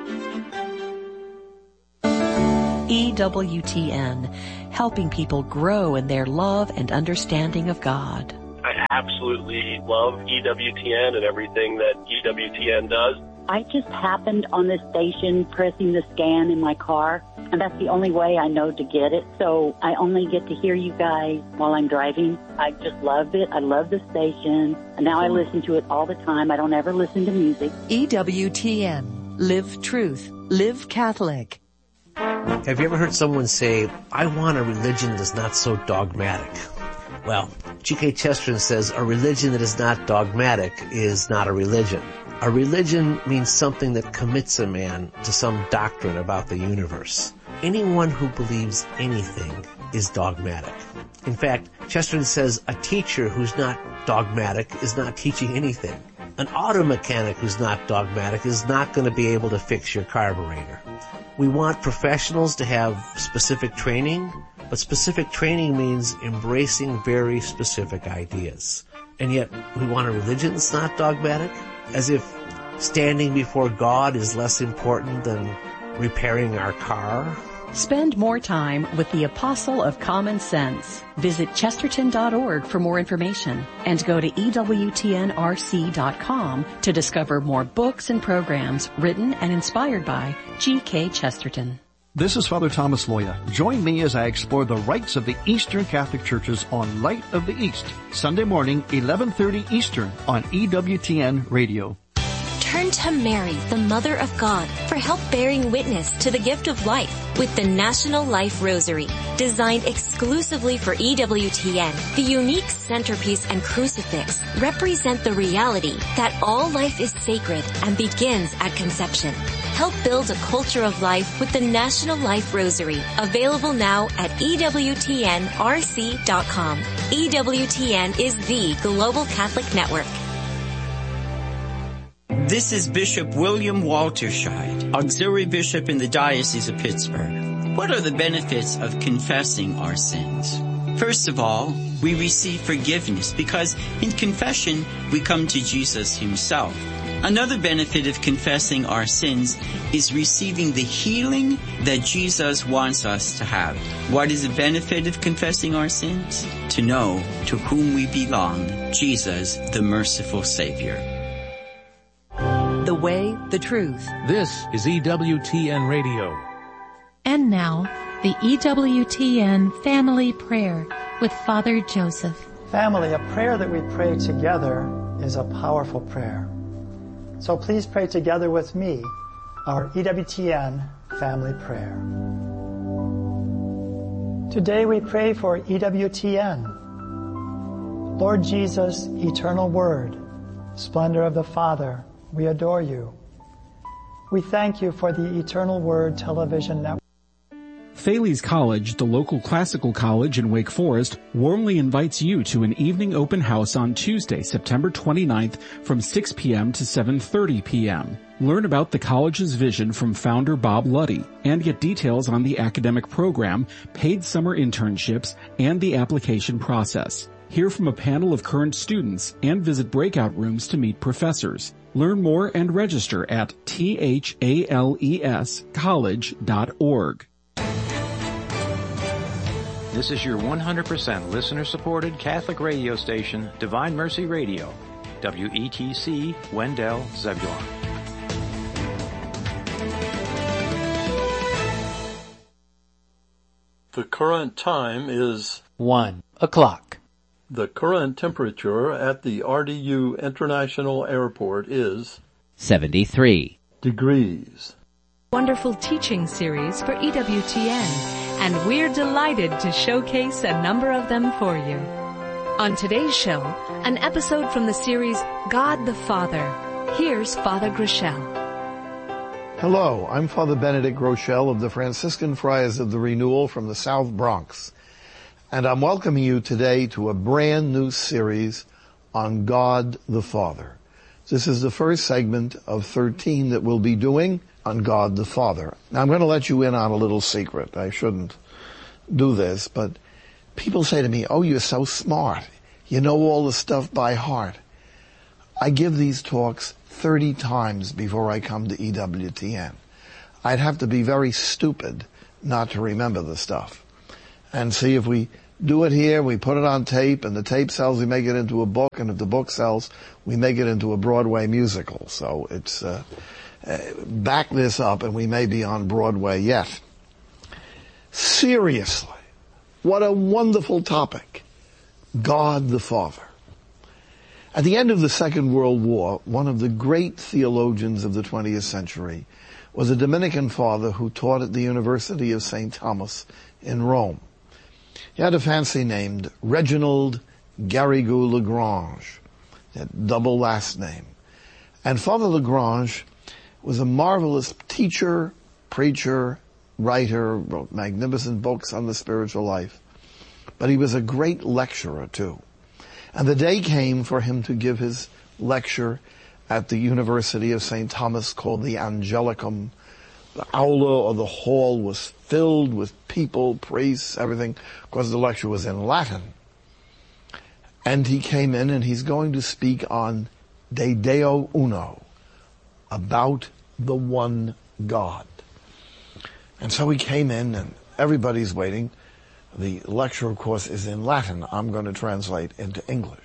E W T N, helping people grow in their love and understanding of God. I absolutely love E W T N and everything that E W T N does. I just happened on this station pressing the scan in my car, and that's the only way I know to get it. So I only get to hear you guys while I'm driving. I just love it. I love the station. And now I listen to it all the time. I don't ever listen to music. E W T N. Live Truth. Live Catholic. Have you ever heard someone say, I want a religion that's not so dogmatic? Well, G K Chesterton says a religion that is not dogmatic is not a religion. A religion means something that commits a man to some doctrine about the universe. Anyone who believes anything is dogmatic. In fact, Chesterton says a teacher who's not dogmatic is not teaching anything. An auto mechanic who's not dogmatic is not going to be able to fix your carburetor. We want professionals to have specific training, but specific training means embracing very specific ideas. And yet, we want a religion that's not dogmatic? As if standing before God is less important than repairing our car? Spend more time with the Apostle of Common Sense. Visit chesterton dot org for more information and go to E W T N R C dot com to discover more books and programs written and inspired by G K Chesterton. This is Father Thomas Loya. Join me as I explore the rites of the Eastern Catholic Churches on Light of the East, Sunday morning, eleven thirty Eastern on E W T N Radio. Turn to Mary, the Mother of God, for help bearing witness to the gift of life with the National Life Rosary. Designed exclusively for E W T N, the unique centerpiece and crucifix represent the reality that all life is sacred and begins at conception. Help build a culture of life with the National Life Rosary, available now at E W T N R C dot com. E W T N is the global Catholic network. This is Bishop William Walterscheid, Auxiliary Bishop in the Diocese of Pittsburgh. What are the benefits of confessing our sins? First of all, we receive forgiveness because in confession we come to Jesus himself. Another benefit of confessing our sins is receiving the healing that Jesus wants us to have. What is the benefit of confessing our sins? To know to whom we belong, Jesus, the merciful Savior. The way, the truth. This is E W T N Radio. And now, the E W T N Family Prayer with Father Joseph. Family, a prayer that we pray together is a powerful prayer. So please pray together with me our E W T N Family Prayer. Today we pray for E W T N. Lord Jesus, eternal Word, splendor of the Father, we adore you. We thank you for the Eternal Word television network. Thales College, the local classical college in Wake Forest, warmly invites you to an evening open house on Tuesday, September twenty-ninth from six p.m. to seven thirty p.m. Learn about the college's vision from founder Bob Luddy and get details on the academic program, paid summer internships, and the application process. Hear from a panel of current students and visit breakout rooms to meet professors. Learn more and register at thales college dot org. This is your one hundred percent listener-supported Catholic radio station, Divine Mercy Radio, W E T C, Wendell, Zebulon. The current time is one o'clock. The current temperature at the R D U International Airport is seventy-three degrees. Wonderful teaching series for E W T N. and we're delighted to showcase a number of them for you. On today's show, an episode from the series God the Father. Here's Father Groeschel. Hello, I'm Father Benedict Groeschel of the Franciscan Friars of the Renewal from the South Bronx, and I'm welcoming you today to a brand new series on God the Father. This is the first segment of thirteen that we'll be doing on God the Father. Now, I'm going to let you in on a little secret. I shouldn't do this, but people say to me, oh, you're so smart. You know all the stuff by heart. I give these talks thirty times before I come to E W T N. I'd have to be very stupid not to remember the stuff. And see, if we do it here, we put it on tape, and the tape sells, we make it into a book, and if the book sells, we make it into a Broadway musical. So it's, uh, uh back this up, and we may be on Broadway yet. Seriously, what a wonderful topic. God the Father. At the end of the Second World War, one of the great theologians of the twentieth century was a Dominican father who taught at the University of Saint Thomas in Rome. He had a fancy named Reginald Garrigou Lagrange, that double last name. And Father Lagrange was a marvelous teacher, preacher, writer, wrote magnificent books on the spiritual life. But he was a great lecturer too. And the day came for him to give his lecture at the University of Saint Thomas called the Angelicum. The aula or the hall was filled with people, priests, everything, because the lecture was in Latin. And he came in and he's going to speak on De Deo Uno, about the one God. And so he came in and everybody's waiting. The lecture, of course, is in Latin. I'm going to translate into English.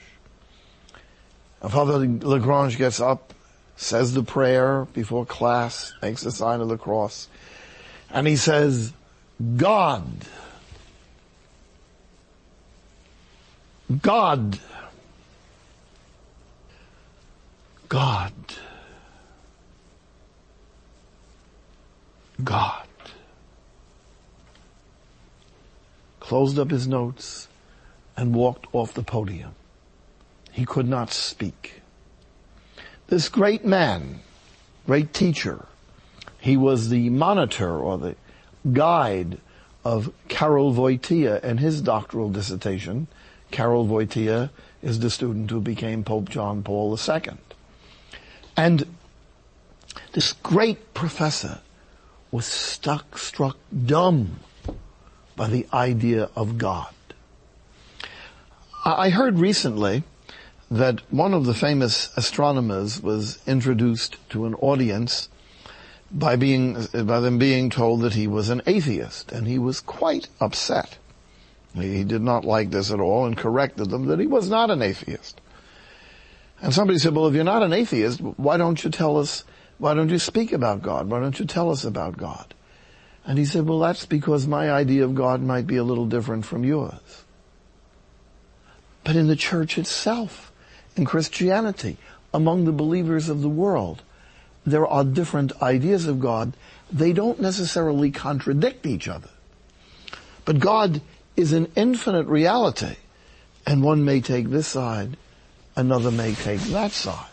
And Father Lagrange gets up, says the prayer before class, makes the sign of the cross, and he says, God, God, God, God. Closed up his notes and walked off the podium. He could not speak. This great man, great teacher, he was the monitor or the guide of Karol Wojtyła and his doctoral dissertation. Karol Wojtyła is the student who became Pope John Paul the Second. And this great professor was stuck, struck dumb by the idea of God. I heard recently that one of the famous astronomers was introduced to an audience by being, by them being told that he was an atheist, and he was quite upset. He did not like this at all and corrected them that he was not an atheist. And somebody said, well, if you're not an atheist, why don't you tell us, why don't you speak about God? Why don't you tell us about God? And he said, well, that's because my idea of God might be a little different from yours. But in the church itself, in Christianity, among the believers of the world, there are different ideas of God. They don't necessarily contradict each other. But God is an infinite reality, and one may take this side, another may take that side.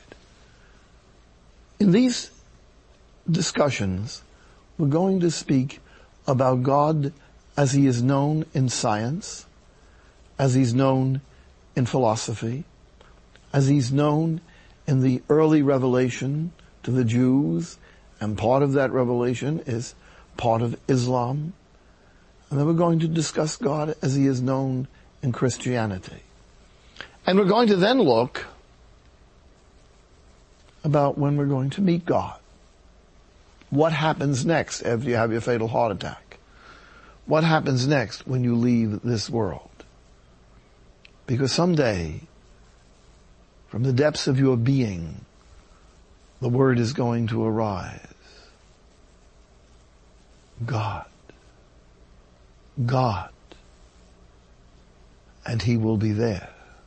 In these discussions, we're going to speak about God as he is known in science, as he's known in philosophy, as he's known in the early revelation to the Jews, and part of that revelation is part of Islam. And then we're going to discuss God as he is known in Christianity. And we're going to then look about when we're going to meet God. What happens next after you have your fatal heart attack? What happens next when you leave this world? Because someday, from the depths of your being, the word is going to arise. God. God. And he will be there.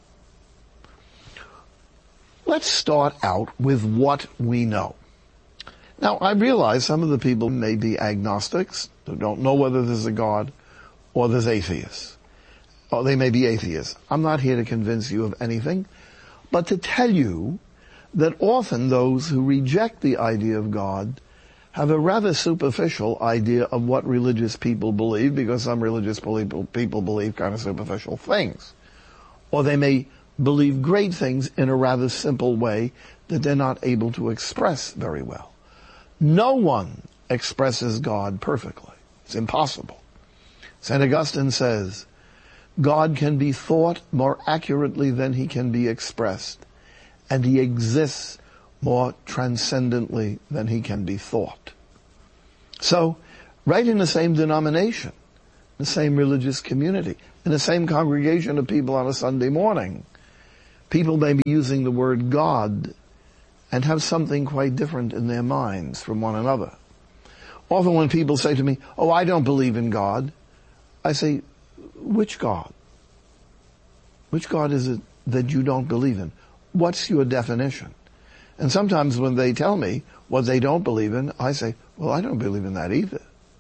Let's start out with what we know. Now, I realize some of the people may be agnostics, who don't know whether there's a God, or there's atheists. Or they may be atheists. I'm not here to convince you of anything, but to tell you that often those who reject the idea of God have a rather superficial idea of what religious people believe, because some religious people, people believe kind of superficial things. Or they may believe great things in a rather simple way that they're not able to express very well. No one expresses God perfectly. It's impossible. Saint Augustine says, God can be thought more accurately than he can be expressed, and he exists more transcendently than he can be thought. So, right in the same denomination, the same religious community, in the same congregation of people on a Sunday morning, people may be using the word God and have something quite different in their minds from one another. Often when people say to me, oh, I don't believe in God, I say, which God? Which God is it that you don't believe in? What's your definition? And sometimes when they tell me what they don't believe in, I say, well, I don't believe in that either.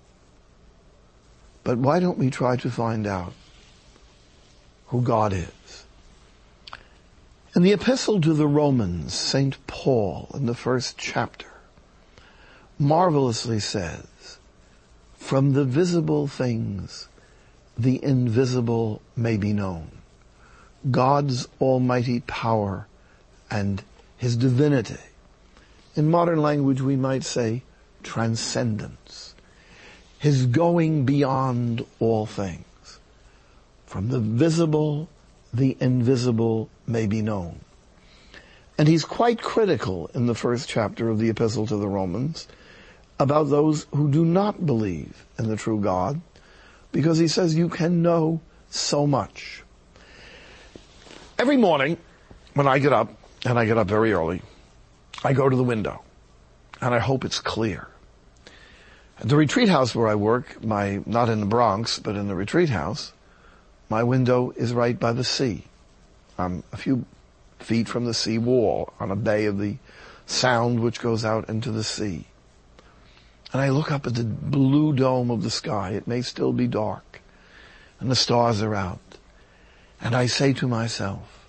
But why don't we try to find out who God is? In the Epistle to the Romans, Saint Paul, in the first chapter, marvelously says, from the visible things, the invisible may be known. God's almighty power and his divinity. In modern language we might say transcendence. His going beyond all things. From the visible, the invisible may be known. And he's quite critical in the first chapter of the Epistle to the Romans about those who do not believe in the true God, because he says you can know so much. Every morning when I get up, and I get up very early, I go to the window, and I hope it's clear. At the retreat house where I work, my not in the Bronx, but in the retreat house, my window is right by the sea. I'm a few feet from the sea wall on a bay of the Sound which goes out into the sea. And I look up at the blue dome of the sky. It may still be dark, and the stars are out. And I say to myself,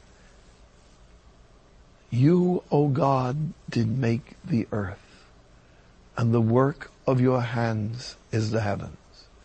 you, O God, did make the earth, and the work of your hands is the heavens.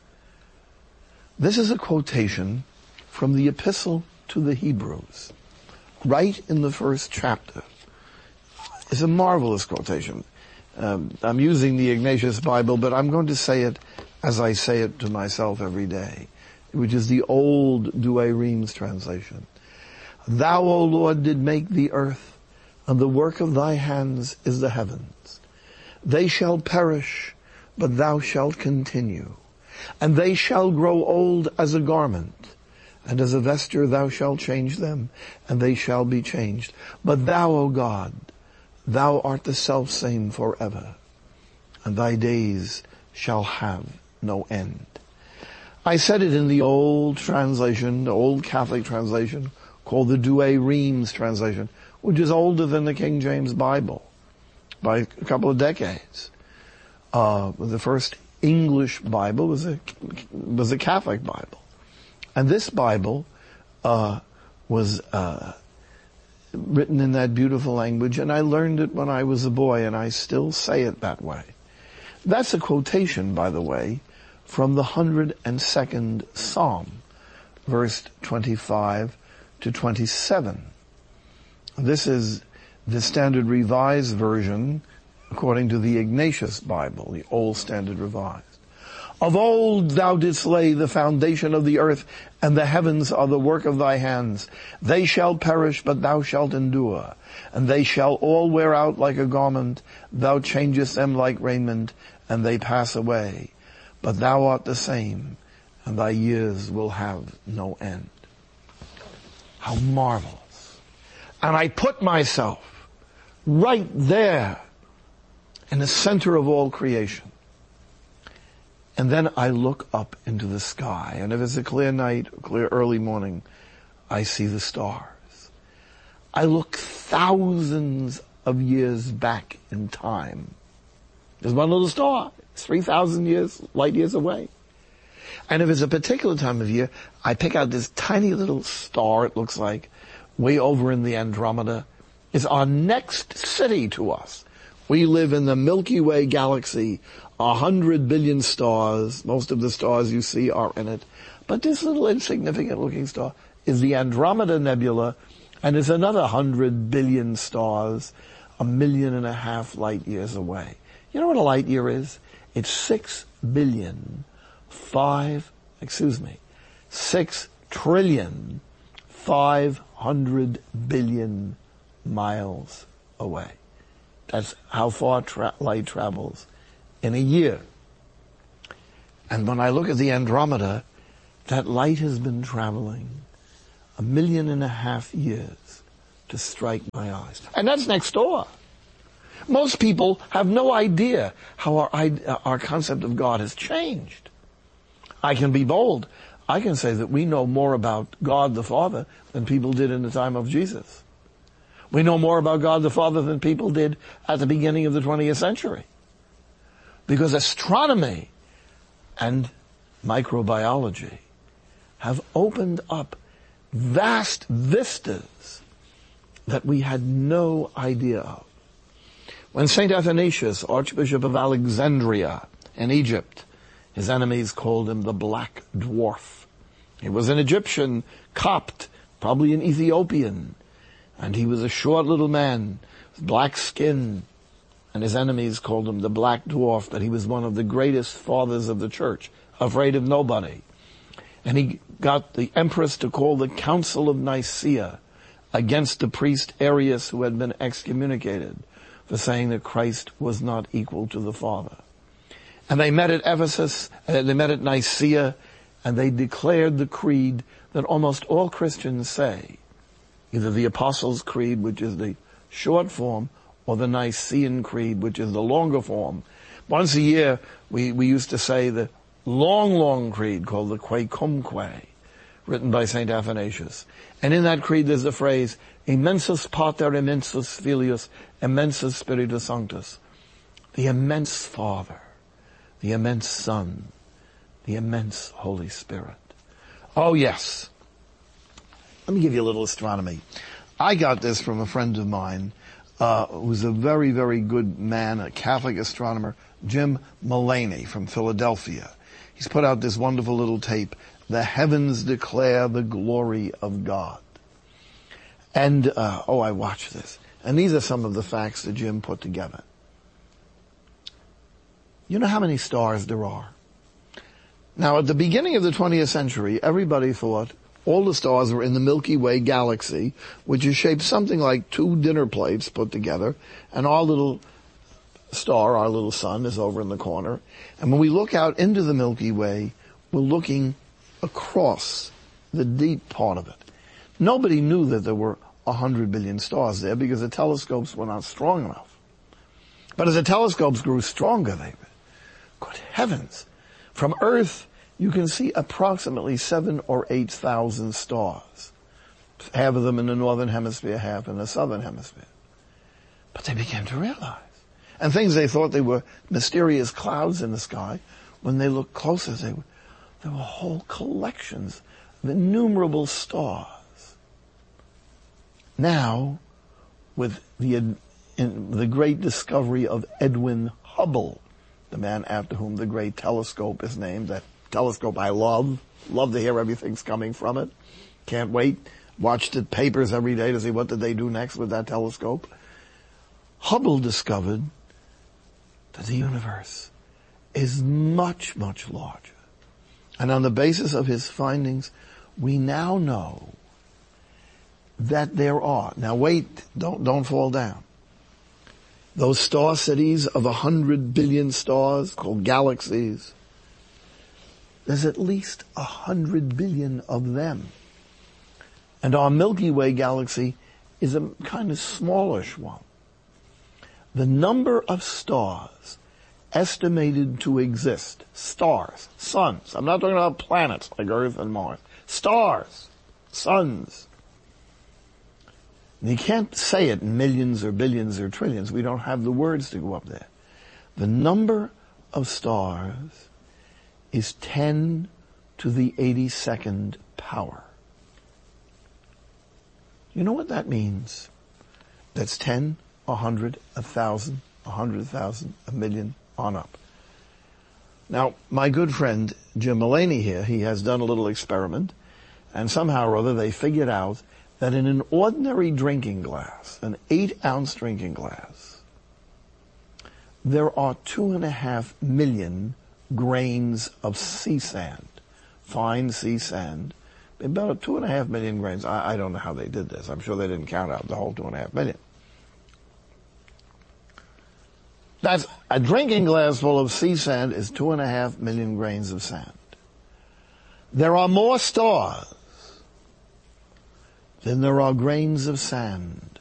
This is a quotation from the Epistle to the Hebrews, right in the first chapter. It's a marvelous quotation. Um, I'm using the Ignatius Bible, but I'm going to say it as I say it to myself every day, which is the old Douay Rheims translation. Thou, O Lord, did make the earth, and the work of thy hands is the heavens. They shall perish, but thou shalt continue. And they shall grow old as a garment, and as a vesture thou shalt change them, and they shall be changed. But thou, O God, thou art the selfsame forever, and thy days shall have no end. I said it in the old translation, the old Catholic translation, called the Douay Rheims translation, which is older than the King James Bible by a couple of decades. Uh, the first English Bible was a, was a Catholic Bible. And this Bible, uh, was, uh, written in that beautiful language, and I learned it when I was a boy, and I still say it that way. That's a quotation, by the way, from the one hundred second Psalm, verse twenty-five to twenty-seven. This is the Standard Revised Version, according to the Ignatius Bible, the Old Standard Revised. Of old thou didst lay the foundation of the earth, and the heavens are the work of thy hands. They shall perish, but thou shalt endure. And they shall all wear out like a garment. Thou changest them like raiment, and they pass away. But thou art the same, and thy years will have no end. How marvelous. And I put myself right there in the center of all creation. And then I look up into the sky, and if it's a clear night, a clear early morning, I see the stars. I look thousands of years back in time. There's one little star. It's three thousand years, light years away. And if it's a particular time of year, I pick out this tiny little star, it looks like, way over in the Andromeda. It's our next city to us. We live in the Milky Way galaxy, a hundred billion stars. Most of the stars you see are in it. But this little insignificant looking star is the Andromeda Nebula, and it's another hundred billion stars, a million and a half light years away. You know what a light year is? It's six billion, five, excuse me, six trillion, five hundred billion miles away. That's how far tra- light travels in a year. And when I look at the Andromeda, that light has been traveling a million and a half years to strike my eyes. And that's next door. Most people have no idea how our, our concept of God has changed. I can be bold. I can say that we know more about God the Father than people did in the time of Jesus. We know more about God the Father than people did at the beginning of the twentieth century. Because astronomy and microbiology have opened up vast vistas that we had no idea of. When Saint Athanasius, Archbishop of Alexandria in Egypt, his enemies called him the Black Dwarf. He was an Egyptian, Copt, probably an Ethiopian, and he was a short little man, with black skin, and his enemies called him the Black Dwarf, that he was one of the greatest fathers of the church, afraid of nobody. And he got the empress to call the Council of Nicaea against the priest Arius, who had been excommunicated for saying that Christ was not equal to the Father. And they met at Ephesus, uh, they met at Nicaea, and they declared the creed that almost all Christians say, either the Apostles' Creed, which is the short form, or the Nicene Creed, which is the longer form. Once a year, we, we used to say the long, long creed called the Quaecumque, written by Saint Athanasius. And in that creed there's the phrase, Immensus Pater, Immensus Filius, Immensus Spiritus Sanctus. The immense Father, the immense Son, the immense Holy Spirit. Oh yes. Let me give you a little astronomy. I got this from a friend of mine, uh, who's a very, very good man, a Catholic astronomer, Jim Mullaney from Philadelphia. He's put out this wonderful little tape, The Heavens Declare the Glory of God. And, uh, oh, I watched this. And these are some of the facts that Jim put together. You know how many stars there are? Now, at the beginning of the twentieth century, everybody thought all the stars were in the Milky Way galaxy, which is shaped something like two dinner plates put together, and our little star, our little sun, is over in the corner. And when we look out into the Milky Way, we're looking across the deep part of it. Nobody knew that there were a hundred billion stars there because the telescopes were not strong enough. But as the telescopes grew stronger, they were, good heavens, from Earth you can see approximately seven or eight thousand stars. Half of them in the northern hemisphere, half in the southern hemisphere. But they began to realize, and things they thought they were mysterious clouds in the sky, when they looked closer, they were, there were whole collections of innumerable stars. Now, with the, in the great discovery of Edwin Hubble, the man after whom the great telescope is named, that telescope I love, love to hear everything's coming from it. Can't wait. Watch the papers every day to see what did they do next with that telescope. Hubble discovered that the universe is much, much larger. And on the basis of his findings, we now know that there are, now wait, don't, don't fall down. Those star cities of a hundred billion stars called galaxies, there's at least a hundred billion of them. And our Milky Way galaxy is a kind of smallish one. The number of stars estimated to exist, stars, suns, I'm not talking about planets like Earth and Mars, stars, suns. You can't say it in millions or billions or trillions. We don't have the words to go up there. The number of stars is ten to the eighty-second power. You know what that means? That's ten, a hundred, a thousand, a hundred thousand, a million, on up. Now, my good friend Jim Mullaney here, he has done a little experiment, and somehow or other they figured out that in an ordinary drinking glass, an eight-ounce drinking glass, there are two and a half million grains of sea sand, fine sea sand, about two and a half million grains. I, I don't know how they did this. I'm sure they didn't count out the whole two and a half million. That's a drinking glass full of sea sand is two and a half million grains of sand. There are more stars than there are grains of sand.